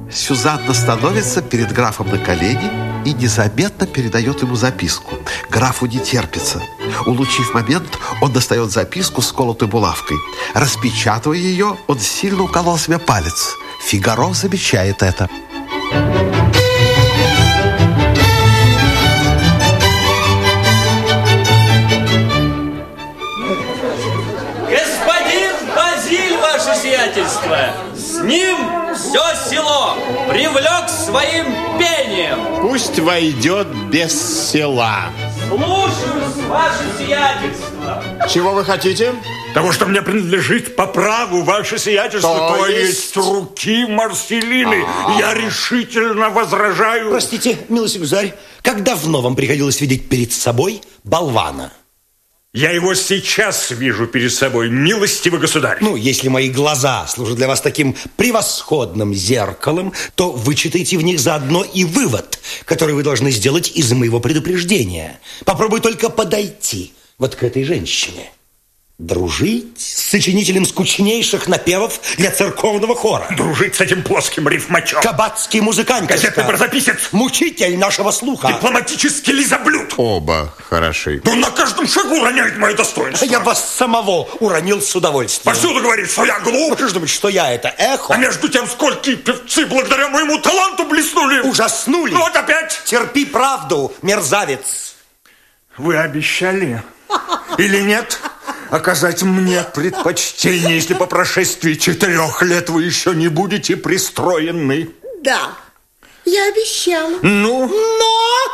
Сюзанна становится перед графом на колени и незаметно передает ему записку. Графу не терпится. Улучив момент, он достает записку с колотой булавкой. Распечатывая ее, он сильно уколол себе палец. Фигаро замечает это. Господин Базиль, ваше сиятельство, с ним все село привлек своим пением. Пусть войдет без села. Слушаюсь, ваше сиятельство. Чего вы хотите? Того, что мне принадлежит по праву, ваше сиятельство, то есть руки Марселины. Я решительно возражаю. Простите, милостивый государь, как давно вам приходилось видеть перед собой болвана? Я его сейчас вижу перед собой, милостивый государь. Ну, если мои глаза служат для вас таким превосходным зеркалом, то вычитайте в них заодно и вывод, который вы должны сделать из моего предупреждения. Попробуй только подойти вот к этой женщине. Дружить с сочинителем скучнейших напевов для церковного хора. Дружить с этим плоским рифмачом. Кабацкий музыкант. Газетный барзаписец. Мучитель нашего слуха. Дипломатический лизоблюд. Оба хороши. Он на каждом шагу роняет мое достоинство. Я вас самого уронил с удовольствием. Повсюду говорит, что я глуп. Вы что думаете, что я это эхо? А между тем, сколькие певцы благодаря моему таланту блеснули. Ужаснули. Ну вот опять. Терпи правду, мерзавец. Вы обещали или нет оказать мне предпочтение, если по прошествии 4 лет вы еще не будете пристроены? Да, я обещала. Ну? Но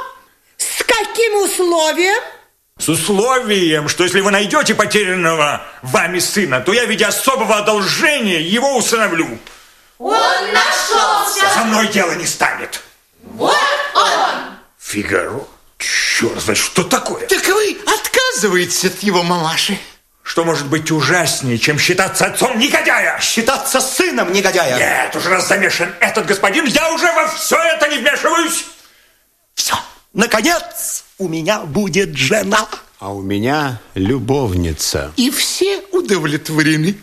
с каким условием? С условием, что если вы найдете потерянного вами сына, то я в виде особого одолжения его усыновлю. Он нашелся. Со мной дело не станет. Вот он. Фигаро? Черт знает, что такое? Так вы отказываетесь от его мамаши? Что может быть ужаснее, чем считаться отцом негодяя? Считаться сыном негодяя? Нет, уже раз замешан этот господин, я уже во все это не вмешиваюсь. Все, наконец, у меня будет жена. А у меня любовница. И все удовлетворены.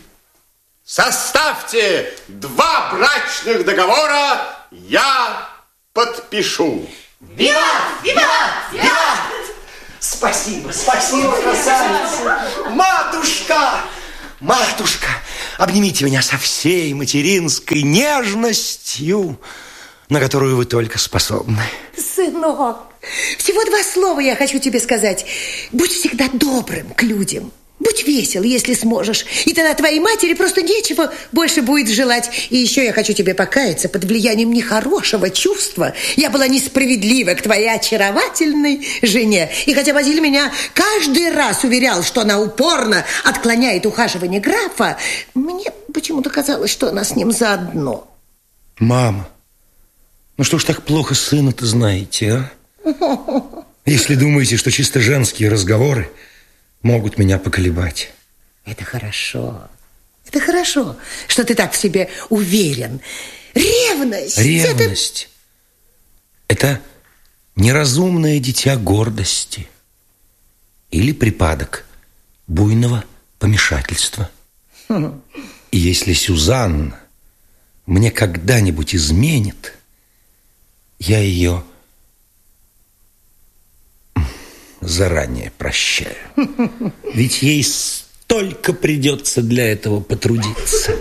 Составьте 2 брачных договора, я подпишу. Виват! Виват! Виват! Спасибо, спасибо, красавица. Матушка, матушка, обнимите меня со всей материнской нежностью, на которую вы только способны. Сынок, всего 2 слова я хочу тебе сказать. Будь всегда добрым к людям. Будь весел, если сможешь. И тогда твоей матери просто нечего больше будет желать. И еще я хочу тебе покаяться. Под влиянием нехорошего чувства я была несправедлива к твоей очаровательной жене. И хотя Базиль меня каждый раз уверял, что она упорно отклоняет ухаживание графа, мне почему-то казалось, что она с ним заодно. Мама, ну что ж так плохо сына-то знаете, а? Если думаете, что чисто женские разговоры могут меня поколебать. Это хорошо. Это хорошо, что ты так в себе уверен. Ревность. Ревность. Это неразумное дитя гордости или припадок буйного помешательства. И если Сюзанна мне когда-нибудь изменит, я ее заранее прощаю. Ведь ей столько придется для этого потрудиться.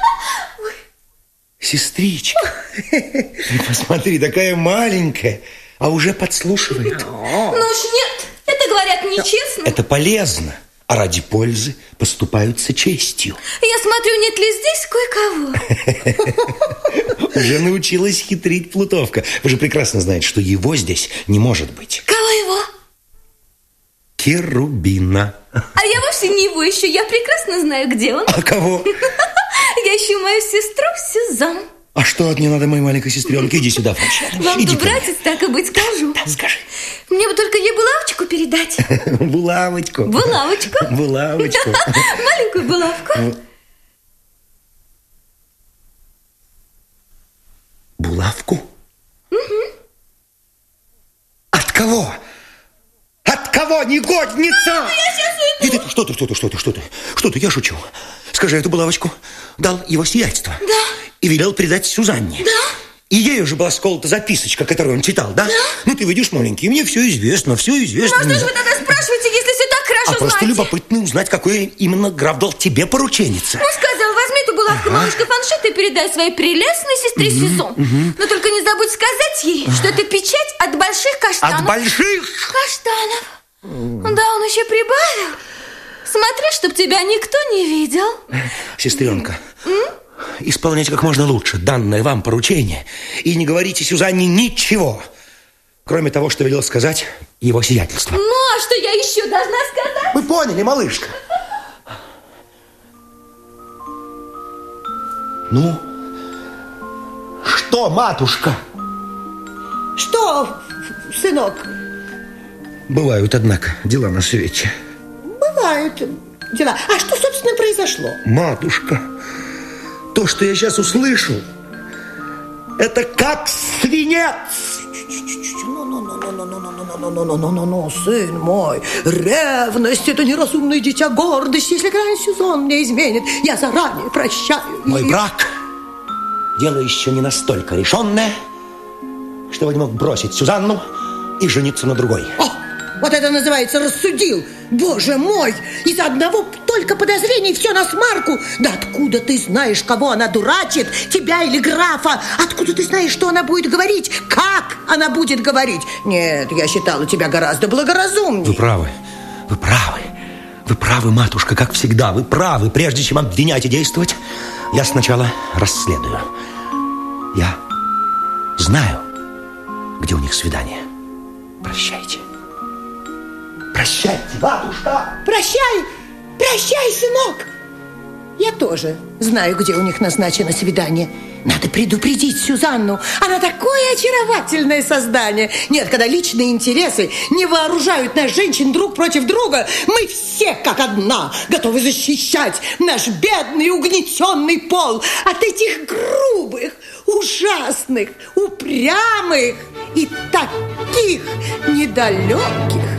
Сестричка, посмотри, такая маленькая, а уже подслушивает. Ну уж нет, это говорят нечестно. Это полезно, а ради пользы поступаются честью. Я смотрю, нет ли здесь кое-кого. Уже научилась хитрить плутовка. Вы же прекрасно знаете, что его здесь не может быть. Кого его? Керубина. А я вовсе не его ищу, я прекрасно знаю, где он. А кого? Я ищу мою сестру Сюзан. А что от нее надо, моей маленькой сестренке? Иди сюда, Фанча. Вам-то, братец, так и быть скажу. Да, скажи. Мне бы только ей булавочку передать. Булавочку. Булавочку. Булавочку. Маленькую булавку. Булавку? От кого? От кого, негодница? Я сейчас иду. Что ты, я шучу. Скажи, эту булавочку дал его сиятельство. Да. И велел передать Сюзанне. Да. И ею же была сколота записочка, которую он читал, да? Ну, ты видишь, маленький, мне все известно, все известно. Ну, а что же вы тогда спрашиваете, если все так хорошо знаете? Просто любопытно узнать, какое именно граф дал тебе порученице. Ну, сказал, возьми эту булавку, малышка Фаншет, и передай своей прелестной сестре Сюзон. Но только не забудь сказать ей, что это печать от больших каштанов. От больших? Каштанов. Да, он еще прибавил. Смотри, чтоб тебя никто не видел. Сестренка, исполняйте как можно лучше данное вам поручение. И не говорите Сюзанне ничего, кроме того, что велел сказать его сиятельство. Ну, а что я еще должна сказать? Вы поняли, малышка? Ну, что, матушка? Что, сынок? Бывают, однако, дела на свете. Бывают дела. А что, собственно, произошло? Матушка, то, что я сейчас услышу, это как свинец. Ну, сын мой, ревность — это неразумное дитя гордости. Если грань Сюзон мне изменит, я заранее прощаю Мой ее. брак — дело еще не настолько решенное, чтобы не мог бросить Сюзанну и жениться на другой. О, вот это называется рассудил. Боже мой, из-за одного только подозрений все на смарку. Да откуда ты знаешь, кого она дурачит, тебя или графа? Откуда ты знаешь, что она будет говорить? Как она будет говорить? Нет, я считала тебя гораздо благоразумнее. Вы правы, вы правы. Вы правы, матушка, как всегда. Вы правы. Прежде чем обвинять и действовать, я сначала расследую. Я знаю, где у них свидание. Прощайте. Прощайте, матушка. Прощай, прощай, сынок. Я тоже знаю, где у них назначено свидание. Надо предупредить Сюзанну. Она такое очаровательное создание. Нет, когда личные интересы не вооружают нас, женщин, друг против друга, мы все, как одна, готовы защищать наш бедный угнетенный пол от этих грубых, ужасных, упрямых и таких недалеких